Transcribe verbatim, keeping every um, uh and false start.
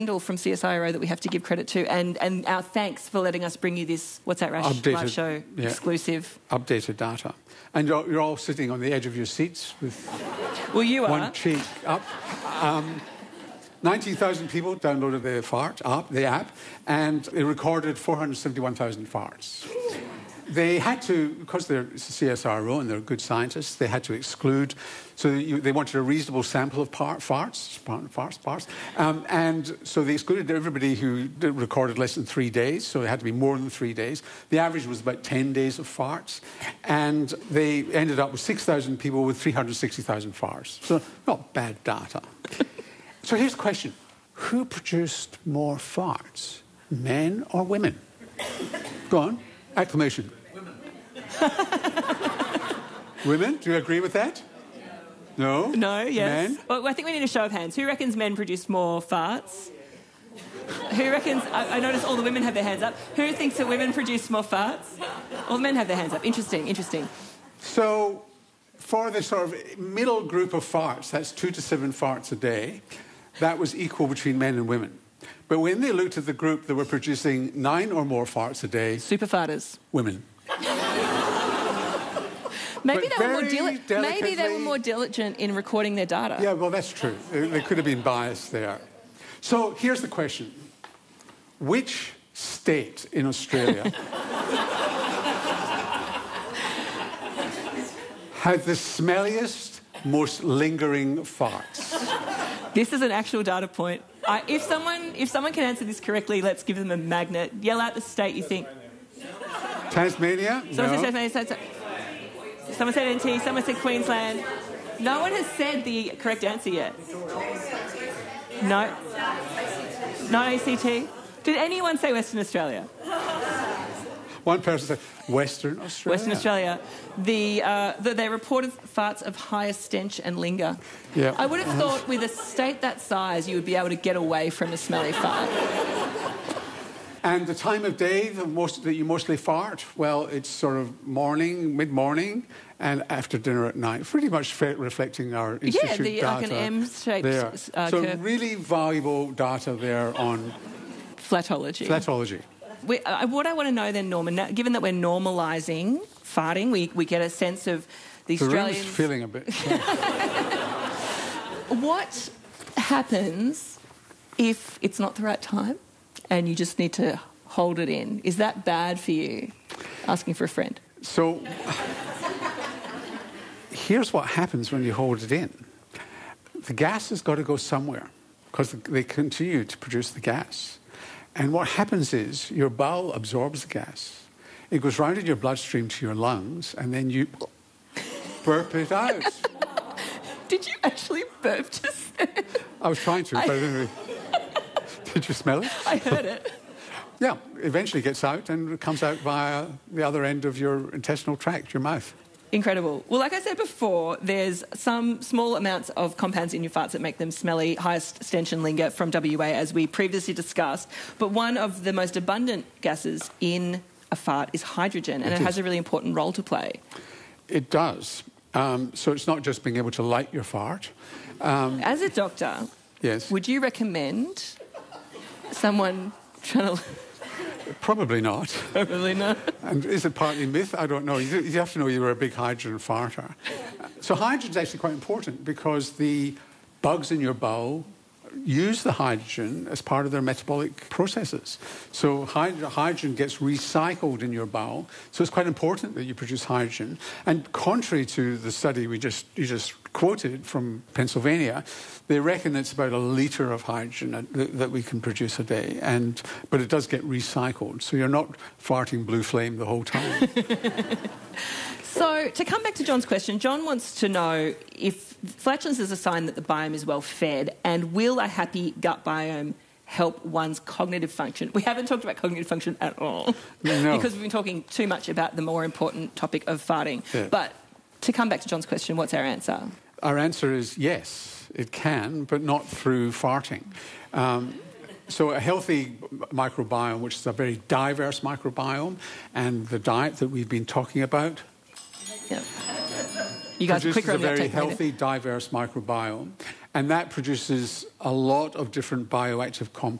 from C S I R O that we have to give credit to, and, and our thanks for letting us bring you this What's That Rash Updated, live show yeah. exclusive. Updated data. And you're, you're all sitting on the edge of your seats with well, you one are. cheek up. Um, nineteen thousand people downloaded the Fart app, the app, and it recorded four hundred seventy-one thousand farts. They had to, because they're C S I R O and they're good scientists, they had to exclude, so you, they wanted a reasonable sample of par, farts, farts, farts, um, and so they excluded everybody who did, recorded less than three days, so it had to be more than three days. The average was about ten days of farts, and they ended up with six thousand people with three hundred sixty thousand farts. So not bad data. So here's the question. Who produced more farts, men or women? Go on, acclamation. Women, do you agree with that? No? No, yes. Men? Well, I think we need a show of hands. Who reckons men produced more farts? Who reckons... I, I noticed all the women have their hands up. Who thinks that women produce more farts? All the men have their hands up. Interesting, interesting. So, for the sort of middle group of farts, that's two to seven farts a day, that was equal between men and women. But when they looked at the group that were producing nine or more farts a day... Super farters. Women. Maybe But they, were more very dili- maybe they were more diligent in recording their data. Yeah, well, that's true. They could have been biased there. So here's the question. Which state in Australia had the smelliest, most lingering farts? This is an actual data point. I, if someone if someone can answer this correctly, let's give them a magnet. Yell out the state you think. Tasmania? Someone No. said Tasmania. Someone said N T. Someone said Queensland. No one has said the correct answer yet. No. Not A C T. Did anyone say Western Australia? One person said Western Australia. Western Australia. The, uh, the they reported farts of higher stench and linger. Yeah. I would have thought with a state that size you would be able to get away from a smelly fart. And the time of day the most, that you mostly fart, well, it's sort of morning, mid-morning, and after dinner at night. Pretty much fe- reflecting our institute Yeah, the, data like an M-shaped there. uh, So curve. really valuable data there on Flatology. flatology. We, uh, what I want to know then, Norman, now, given that we're normalising farting, we, we get a sense of the The Australians... room's feeling a bit... What happens if it's not the right time and you just need to hold it in? Is that bad for you, asking for a friend? So here's what happens when you hold it in. The gas has got to go somewhere because they continue to produce the gas. And what happens is your bowel absorbs the gas. It goes round in your bloodstream to your lungs, and then you burp it out. Did you actually burp just then? I was trying to, but I didn't really... Did you smell it? I heard it. Yeah, eventually gets out and it comes out via the other end of your intestinal tract, your mouth. Incredible. Well, like I said before, there's some small amounts of compounds in your farts that make them smelly, highest stench and linger from W A, as we previously discussed. But one of the most abundant gases in a fart is hydrogen, and it, it has a really important role to play. It does. Um, so it's not just being able to light your fart. Um, As a doctor, yes. would you recommend someone trying to... Probably not. Probably not. And is it partly myth? I don't know. You, you have to know you were a big hydrogen farter. So hydrogen is actually quite important because the bugs in your bowel use the hydrogen as part of their metabolic processes. So hyd- hydrogen gets recycled in your bowel. So it's quite important that you produce hydrogen. And contrary to the study we just you just quoted from Pennsylvania, they reckon it's about a litre of hydrogen that, that we can produce a day. And but it does get recycled. So you're not farting blue flame the whole time. So, to come back to John's question, John wants to know if flatulence is a sign that the biome is well fed, and will a happy gut biome help one's cognitive function? We haven't talked about cognitive function at all no. because we've been talking too much about the more important topic of farting. Yeah. But to come back to John's question, what's our answer? Our answer is yes, it can, but not through farting. Um, So a healthy microbiome, which is a very diverse microbiome, and the diet that we've been talking about... Yeah. You guys are quicker a on the very uptake. healthy, diverse microbiome. And that produces a lot of different bioactive compounds.